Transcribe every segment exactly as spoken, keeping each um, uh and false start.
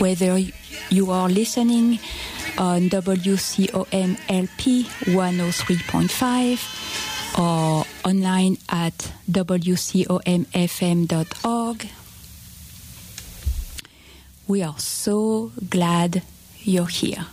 whether you are listening on W C O M L P one oh three point five or online at W C O M F M dot org. We are so glad you're here.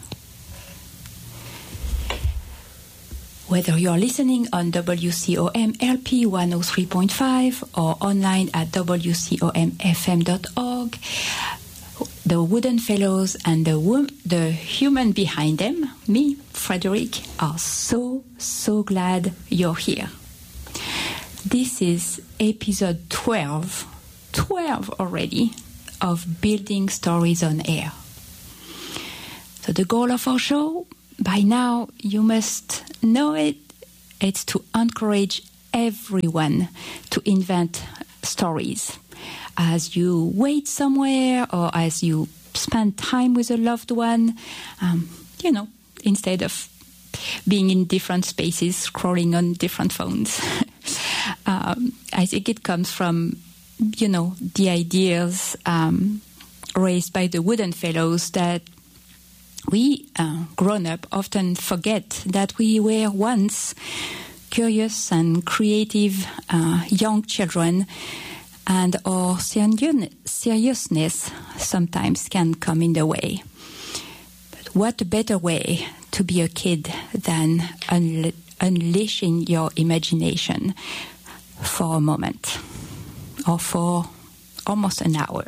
Whether you're listening on W C O M L P one oh three point five or online at W C O M F M dot org, the Wooden Fellows and the, wo- the human behind them, me, Frederick, are so, so glad you're here. This is episode twelve, twelve already, of Building Stories on Air. So the goal of our show, by now you must know it, it's to encourage everyone to invent stories. As you wait somewhere or as you spend time with a loved one, um, you know, instead of being in different spaces, scrolling on different phones. um, I think it comes from, you know, the ideas um, raised by the Wooden Fellows that we, uh, grown-up, often forget that we were once curious and creative uh, young children, and our seriousness sometimes can come in the way. But what a better way to be a kid than unle- unleashing your imagination for a moment or for almost an hour.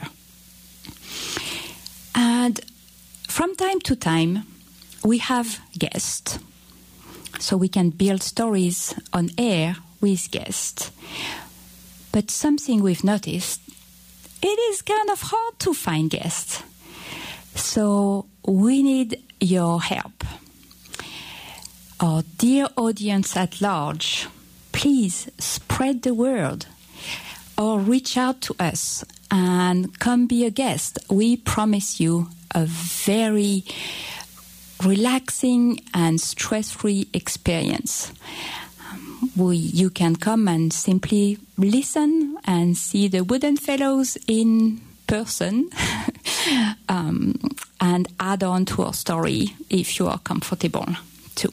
And from time to time, we have guests. So we can build stories on air with guests. But something we've noticed, it is kind of hard to find guests. So we need your help. Our dear audience at large, please spread the word or reach out to us and come be a guest. We promise you a very relaxing and stress-free experience. We, you can come and simply listen and see the Wooden Fellows in person um, and add on to our story if you are comfortable too.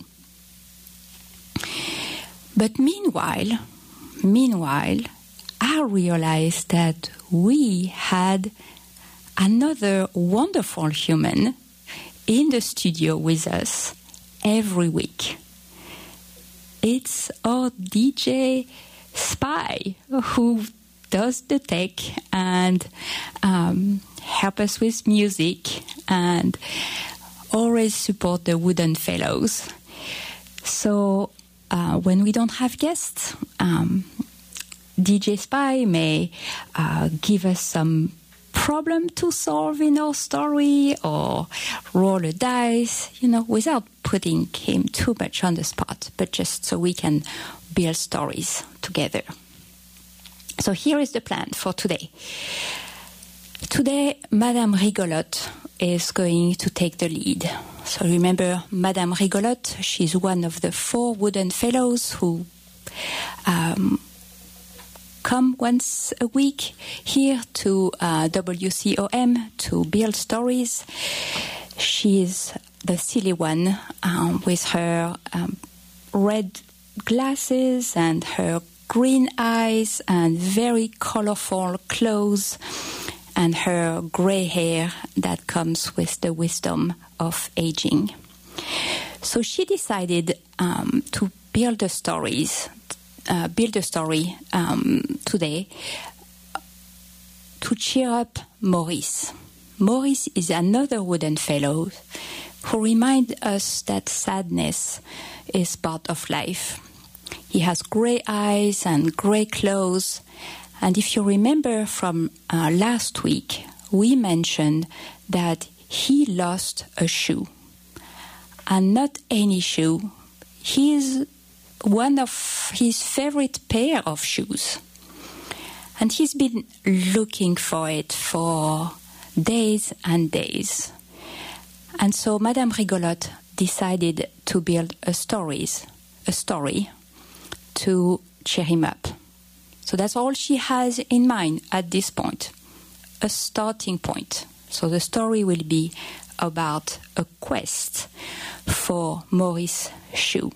But meanwhile, meanwhile, I realized that we had another wonderful human in the studio with us every week. It's our D J Spy who does the tech and um, help us with music and always support the Wooden Fellows. So uh, when we don't have guests, um, D J Spy may uh, give us some problem to solve in our story or roll a dice, you know, without putting him too much on the spot, but just so we can build stories together. So here is the plan for today. Today, Madame Rigolotte is going to take the lead. So remember, Madame Rigolotte, she's one of the four Wooden Fellows who um, come once a week here to uh, W C O M to build stories. She's the silly one um, with her um, red glasses and her green eyes and very colorful clothes and her gray hair that comes with the wisdom of aging. So she decided um, to build the stories Uh, build a story um, today to cheer up Maurice. Maurice is another Wooden Fellow who reminds us that sadness is part of life. He has gray eyes and gray clothes. And if you remember from uh, last week, we mentioned that he lost a shoe. And not any shoe. He is one of his favorite pair of shoes. And he's been looking for it for days and days. And so Madame Rigolotte decided to build a stories, a story to cheer him up. So that's all she has in mind at this point, a starting point, So the story will be about a quest for Maurice shoe.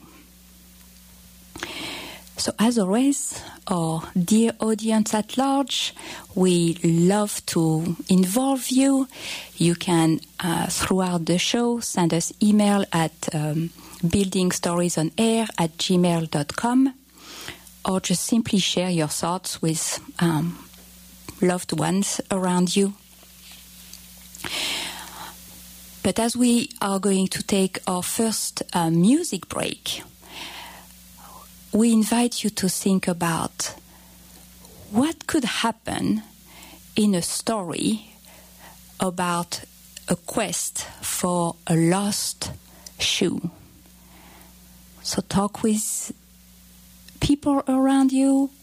So as always, our dear audience at large, we love to involve you. You can, uh, throughout the show, send us email at um, buildingstoriesonair at gmail dot com, or just simply share your thoughts with um, loved ones around you. But as we are going to take our first uh, music break, we invite you to think about what could happen in a story about a quest for a lost shoe. So talk with people around you,